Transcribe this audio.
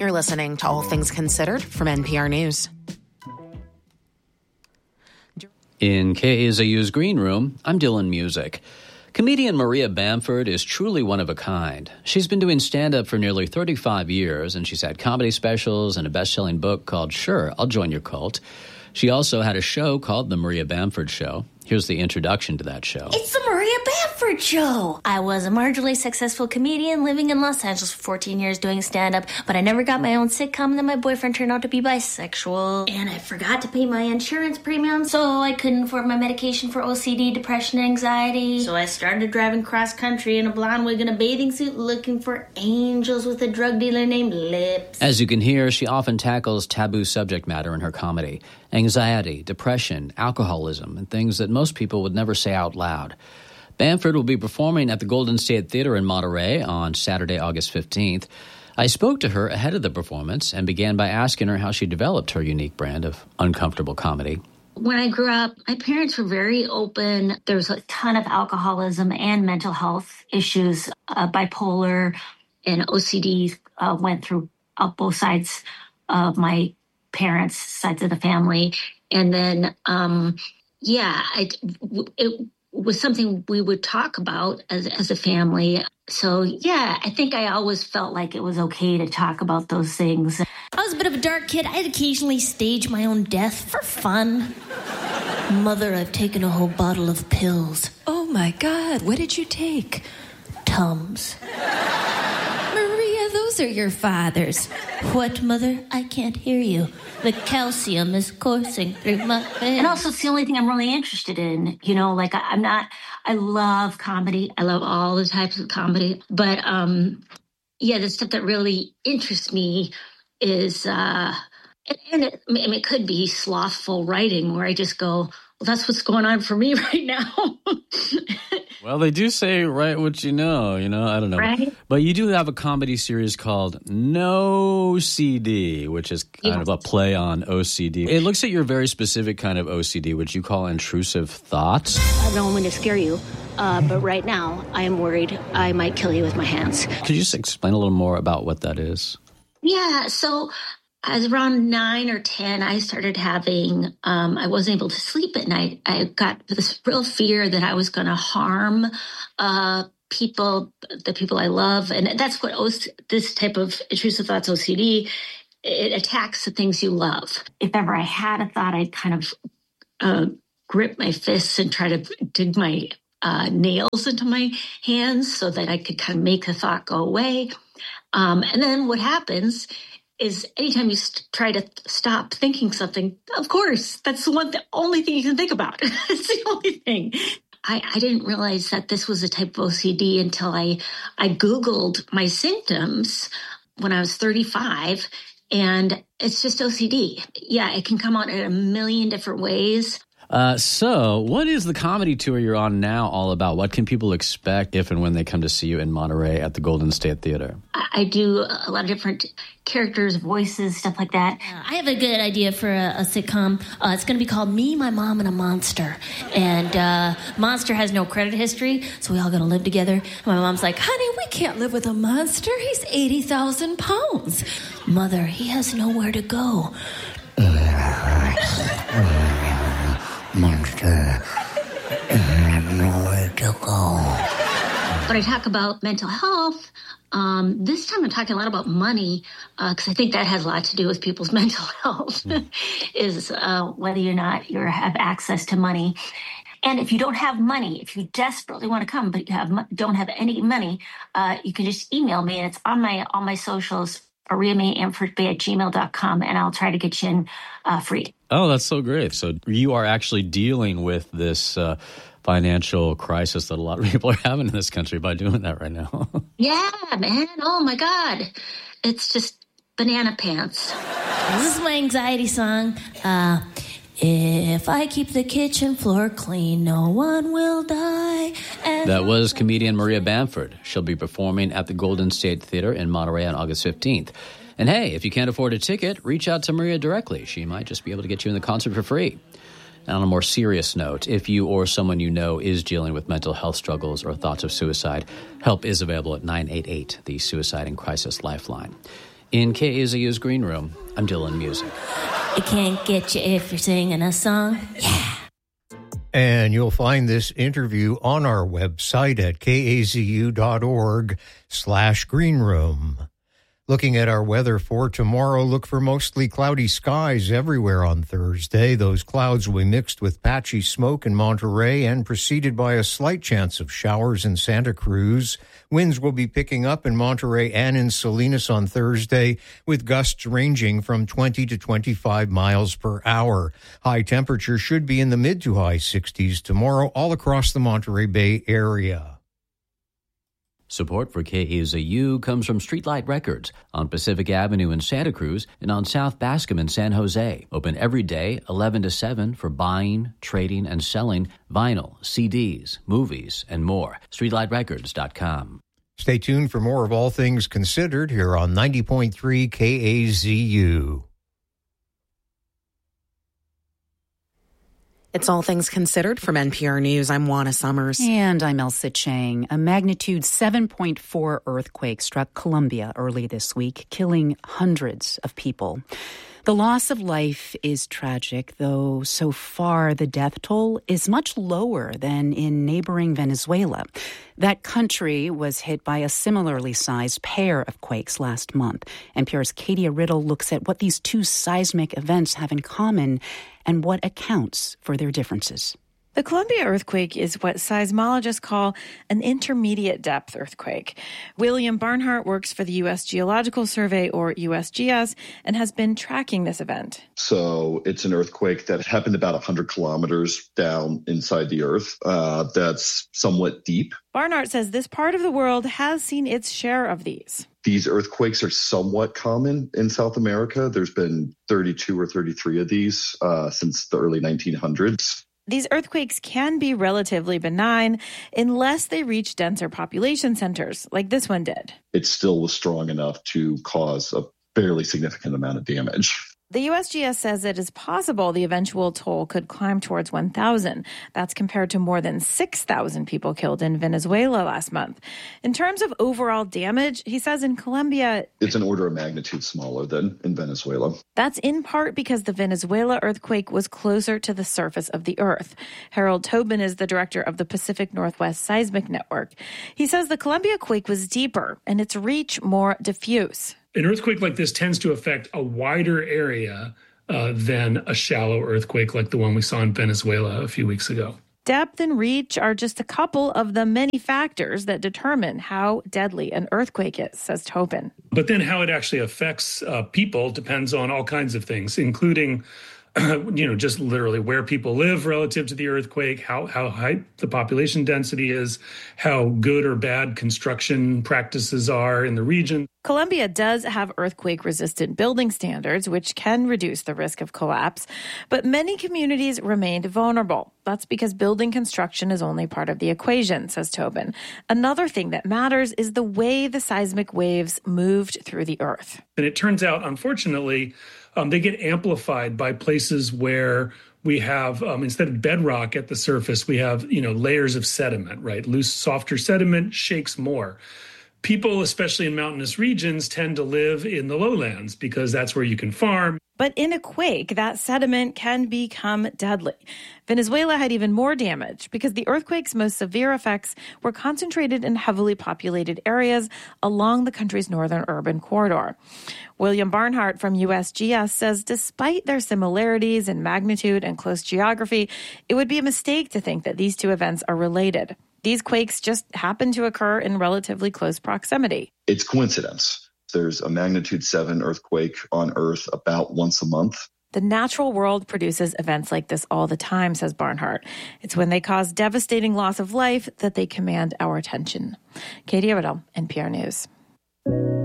You're listening to All Things Considered from NPR News. In KAZU's Green Room, I'm Dylan Music. Comedian Maria Bamford is truly one of a kind. She's been doing stand-up for nearly 35 years, and she's had comedy specials and a best-selling book called Sure, I'll Join Your Cult. She also had a show called The Maria Bamford Show. Here's the introduction to that show. It's the Maria Bamford Show. I was a marginally successful comedian living in Los Angeles for 14 years doing stand-up, but I never got my own sitcom, and then my boyfriend turned out to be bisexual. And I forgot to pay my insurance premium, so I couldn't afford my medication for OCD, depression, and anxiety. So I started driving cross-country in a blonde wig and a bathing suit looking for angels with a drug dealer named Lips. As you can hear, she often tackles taboo subject matter in her comedy. Anxiety, depression, alcoholism, and things that most people would never say out loud. Bamford will be performing at the Golden State Theater in Monterey on Saturday, August 15th. I spoke to her ahead of the performance and began by asking her how she developed her unique brand of uncomfortable comedy. When I grew up, my parents were very open. There was a ton of alcoholism and mental health issues. Bipolar and OCD went through both sides of my parents' sides of the family. And then, it was something we would talk about as a family. So, I think I always felt like it was okay to talk about those things. I was a bit of a dark kid. I'd occasionally stage my own death for fun. Mother, I've taken a whole bottle of pills. Oh, my God. What did you take? Tums. Maria, those are your father's. What, Mother? I can't hear you. The calcium is coursing through my veins. And also, it's the only thing I'm really interested in. You know, like, I love comedy. I love all the types of comedy. But, the stuff that really interests me is, it could be slothful writing where I just go, well, that's what's going on for me right now. Well, they do say write what you know, I don't know. Right? But you do have a comedy series called No CD, which is kind of a play on OCD. It looks at your very specific kind of OCD, which you call intrusive thoughts. I don't want to scare you, but right now I am worried I might kill you with my hands. Could you just explain a little more about what that is? Yeah, so I was around 9 or 10. I started having, I wasn't able to sleep at night. I got this real fear that I was going to harm the people I love. And that's what this type of intrusive thoughts, OCD, it attacks the things you love. If ever I had a thought, I'd kind of grip my fists and try to dig my nails into my hands so that I could kind of make the thought go away. And then what happens is anytime you try to stop thinking something, of course, that's the only thing you can think about. It's the only thing. I didn't realize that this was a type of OCD until I Googled my symptoms when I was 35, and it's just OCD. Yeah, it can come out in a million different ways. So what is the comedy tour you're on now all about? What can people expect if and when they come to see you in Monterey at the Golden State Theater? I do a lot of different characters, voices, stuff like that. I have a good idea for a sitcom. It's going to be called Me, My Mom, and a Monster. And Monster has no credit history, so we all got to live together. And my mom's like, honey, we can't live with a monster. He's 80,000 pounds. Mother, he has nowhere to go. Monster, nowhere to go. When I talk about mental health, this time I'm talking a lot about money, because I think that has a lot to do with people's mental health, is whether or not you have access to money. And if you don't have money, if you desperately want to come, but you don't have any money, you can just email me, and it's on my socials, ariamamfordbay@gmail.com, and I'll try to get you in free. Oh, that's so great. So you are actually dealing with this financial crisis that a lot of people are having in this country by doing that right now. Yeah, man. Oh, my God. It's just banana pants. This is my anxiety song. If I keep the kitchen floor clean, no one will die. That was comedian Maria Bamford. She'll be performing at the Golden State Theater in Monterey on August 15th. And hey, if you can't afford a ticket, reach out to Maria directly. She might just be able to get you in the concert for free. And on a more serious note, if you or someone you know is dealing with mental health struggles or thoughts of suicide, help is available at 988, the Suicide and Crisis Lifeline. In KAZU's Green Room, I'm Dylan Music. It can't get you if you're singing a song. Yeah. And you'll find this interview on our website at kazu.org/greenroom. Looking at our weather for tomorrow, look for mostly cloudy skies everywhere on Thursday. Those clouds will be mixed with patchy smoke in Monterey and preceded by a slight chance of showers in Santa Cruz. Winds will be picking up in Monterey and in Salinas on Thursday, with gusts ranging from 20 to 25 miles per hour. High temperature should be in the mid to high 60s tomorrow all across the Monterey Bay area. Support for KAZU comes from Streetlight Records on Pacific Avenue in Santa Cruz and on South Bascom in San Jose. Open every day, 11 to 7, for buying, trading, and selling vinyl, CDs, movies, and more. StreetlightRecords.com. Stay tuned for more of All Things Considered here on 90.3 KAZU. It's All Things Considered from NPR News. I'm Juana Summers. And I'm Elsa Chang. A magnitude 7.4 earthquake struck Colombia early this week, killing hundreds of people. The loss of life is tragic, though so far the death toll is much lower than in neighboring Venezuela. That country was hit by a similarly sized pair of quakes last month. NPR's Katia Riddle looks at what these two seismic events have in common and what accounts for their differences. The Colombia earthquake is what seismologists call an intermediate depth earthquake. William Barnhart works for the U.S. Geological Survey, or USGS, and has been tracking this event. So it's an earthquake that happened about 100 kilometers down inside the earth. That's somewhat deep. Barnhart says this part of the world has seen its share of these. These earthquakes are somewhat common in South America. There's been 32 or 33 of these since the early 1900s. These earthquakes can be relatively benign unless they reach denser population centers, like this one did. It still was strong enough to cause a fairly significant amount of damage. The USGS says it is possible the eventual toll could climb towards 1,000. That's compared to more than 6,000 people killed in Venezuela last month. In terms of overall damage, he says in Colombia, it's an order of magnitude smaller than in Venezuela. That's in part because the Venezuela earthquake was closer to the surface of the earth. Harold Tobin is the director of the Pacific Northwest Seismic Network. He says the Colombia quake was deeper and its reach more diffuse. An earthquake like this tends to affect a wider area than a shallow earthquake like the one we saw in Venezuela a few weeks ago. Depth and reach are just a couple of the many factors that determine how deadly an earthquake is, says Tobin. But then how it actually affects people depends on all kinds of things, including just literally where people live relative to the earthquake, how high the population density is, how good or bad construction practices are in the region. Colombia does have earthquake-resistant building standards, which can reduce the risk of collapse, but many communities remained vulnerable. That's because building construction is only part of the equation, says Tobin. Another thing that matters is the way the seismic waves moved through the earth. And it turns out, unfortunately, they get amplified by places where we have, instead of bedrock at the surface, we have, layers of sediment, right? Loose, softer sediment shakes more. People, especially in mountainous regions, tend to live in the lowlands because that's where you can farm. But in a quake, that sediment can become deadly. Venezuela had even more damage because the earthquake's most severe effects were concentrated in heavily populated areas along the country's northern urban corridor. William Barnhart from USGS says despite their similarities in magnitude and close geography, it would be a mistake to think that these two events are related. These quakes just happen to occur in relatively close proximity. It's coincidence. There's a magnitude 7 earthquake on Earth about once a month. The natural world produces events like this all the time, says Barnhart. It's when they cause devastating loss of life that they command our attention. Katie Riddle, NPR News.